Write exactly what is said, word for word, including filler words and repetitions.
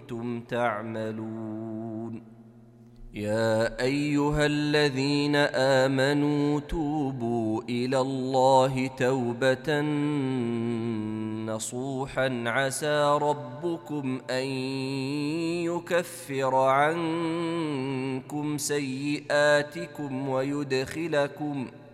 كنتم تعملون. يا أيها الذين آمنوا توبوا إلى الله توبة نصوحا عسى ربكم أن يكفر عنكم سيئاتكم ويدخلكم